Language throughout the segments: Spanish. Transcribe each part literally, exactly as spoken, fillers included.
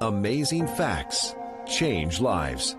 Amazing Facts. Change lives.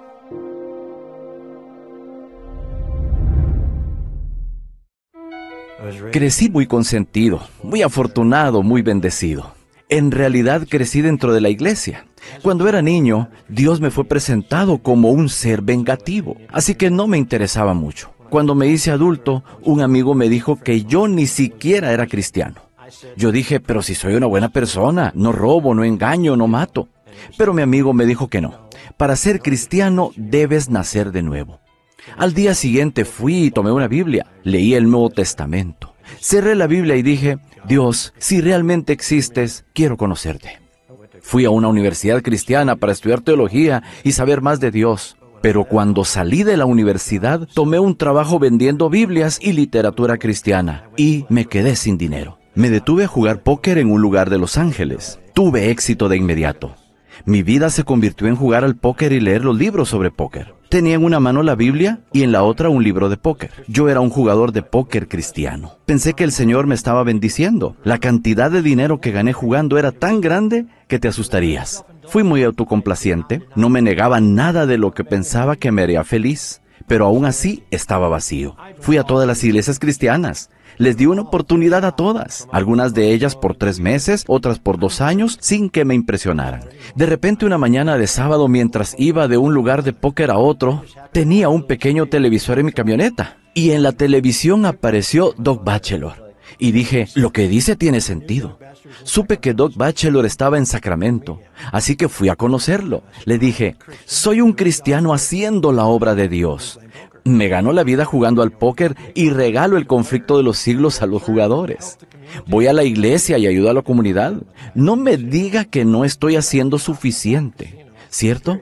Crecí muy consentido, muy afortunado, muy bendecido. En realidad crecí dentro de la iglesia. Cuando era niño, Dios me fue presentado como un ser vengativo, así que no me interesaba mucho. Cuando me hice adulto, un amigo me dijo que yo ni siquiera era cristiano. Yo dije, pero si soy una buena persona, no robo, no engaño, no mato. Pero mi amigo me dijo que no. Para ser cristiano debes nacer de nuevo. Al día siguiente fui y tomé una Biblia, leí el Nuevo Testamento. Cerré la Biblia y dije, Dios, si realmente existes, quiero conocerte. Fui a una universidad cristiana para estudiar teología y saber más de Dios. Pero cuando salí de la universidad, tomé un trabajo vendiendo Biblias y literatura cristiana y me quedé sin dinero. Me detuve a jugar póker en un lugar de Los Ángeles. Tuve éxito de inmediato. Mi vida se convirtió en jugar al póker y leer los libros sobre póker. Tenía en una mano la Biblia y en la otra un libro de póker. Yo era un jugador de póker cristiano. Pensé que el Señor me estaba bendiciendo. La cantidad de dinero que gané jugando era tan grande que te asustarías. Fui muy autocomplaciente. No me negaba nada de lo que pensaba que me haría feliz. Pero aún así estaba vacío. Fui a todas las iglesias cristianas. Les di una oportunidad a todas, algunas de ellas por tres meses, otras por dos años, sin que me impresionaran. De repente una mañana de sábado, mientras iba de un lugar de póker a otro, tenía un pequeño televisor en mi camioneta, y en la televisión apareció Doug Batchelor. Y dije, lo que dice tiene sentido. Supe que Doug Batchelor estaba en Sacramento, así que fui a conocerlo. Le dije, soy un cristiano haciendo la obra de Dios. Me ganó la vida jugando al póker y regalo el conflicto de los siglos a los jugadores. Voy a la iglesia y ayudo a la comunidad. No me diga que no estoy haciendo suficiente, ¿cierto?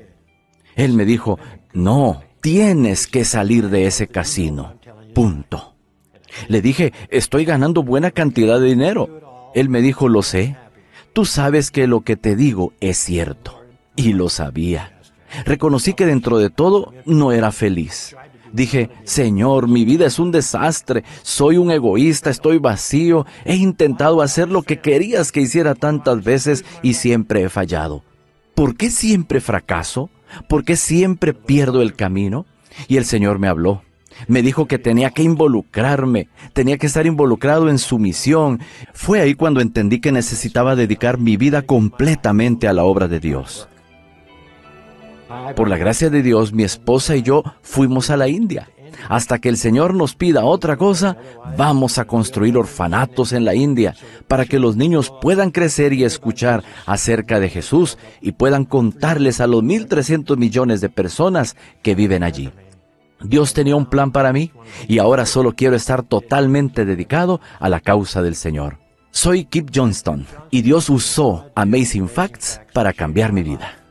Él me dijo, no, tienes que salir de ese casino. Punto. Le dije, estoy ganando buena cantidad de dinero. Él me dijo, lo sé. Tú sabes que lo que te digo es cierto. Y lo sabía. Reconocí que dentro de todo no era feliz. Dije, Señor, mi vida es un desastre, soy un egoísta, estoy vacío, he intentado hacer lo que querías que hiciera tantas veces y siempre he fallado. ¿Por qué siempre fracaso? ¿Por qué siempre pierdo el camino? Y el Señor me habló. Me dijo que tenía que involucrarme, tenía que estar involucrado en su misión. Fue ahí cuando entendí que necesitaba dedicar mi vida completamente a la obra de Dios. Por la gracia de Dios, mi esposa y yo fuimos a la India. Hasta que el Señor nos pida otra cosa, vamos a construir orfanatos en la India para que los niños puedan crecer y escuchar acerca de Jesús y puedan contarles a los mil trescientos millones de personas que viven allí. Dios tenía un plan para mí y ahora solo quiero estar totalmente dedicado a la causa del Señor. Soy Kip Johnston y Dios usó Amazing Facts para cambiar mi vida.